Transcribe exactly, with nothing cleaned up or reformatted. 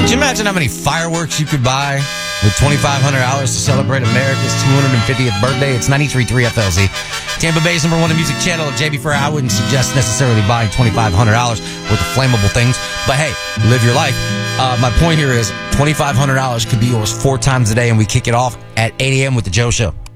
Could you imagine how many fireworks you could buy with twenty-five hundred dollars to celebrate America's two hundred fiftieth birthday? It's ninety-three point three F L Z. Tampa Bay's number one music channel. J B Ferrer, I wouldn't suggest necessarily buying twenty-five hundred dollars worth of flammable things. But hey, live your life. Uh, my point here is twenty-five hundred dollars could be yours four times a day, and we kick it off at eight a.m. with The Joe Show.